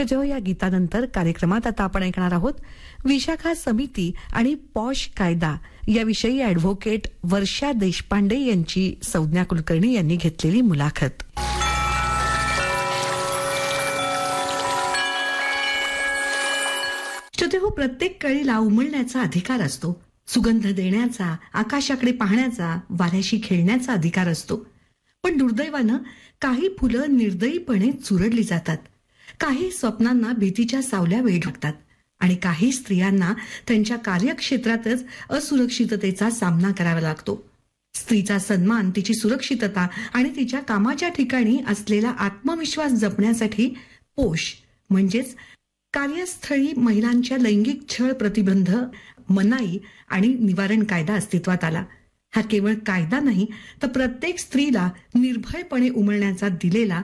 श्रोतेहो, या गीतानंतर कार्यक्रमात आता आपण ऐकणार आहोत विशाखा समिती आणि पॉश कायदा याविषयी ॲडव्होकेट वर्षा देशपांडे यांची संज्ञा कुलकर्णी यांनी घेतलेली मुलाखत. श्रोतेहो, प्रत्येक कळीला उमलण्याचा अधिकार असतो. सुगंध देण्याचा, आकाशाकडे पाहण्याचा, वाऱ्याशी खेळण्याचा अधिकार असतो. पण दुर्दैवानं काही फुलं निर्दयीपणे चुरडली जातात. काही स्वप्नांना भीतीच्या सावल्या वेढ लागतात आणि काही स्त्रियांना त्यांच्या कार्यक्षेत्रातच असुरक्षिततेचा सामना करावा लागतो. स्त्रीचा सन्मान, तिची सुरक्षितता आणि तिच्या कामाच्या ठिकाणी असलेला आत्मविश्वास जपण्यासाठी पोष म्हणजेच कार्यस्थळी महिलांच्या लैंगिक छळ प्रतिबंध, मनाई आणि निवारण कायदा अस्तित्वात आला. हा केवळ कायदा नाही, तर प्रत्येक स्त्रीला निर्भयपणे उमलण्याचा दिलेला